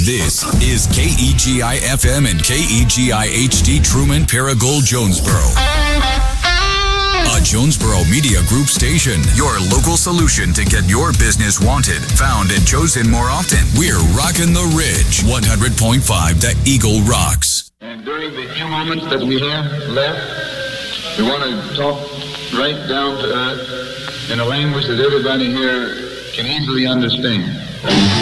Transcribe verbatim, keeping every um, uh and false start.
This is K E G I F M and K E G I H D Truman Paragould Jonesboro. A Jonesboro Media Group station. Your local solution to get your business wanted, found, and chosen more often. We're rocking the Ridge. one hundred point five The Eagle rocks. And during the few moments that we have left, we want to talk right down to earth in a language that everybody here can easily understand.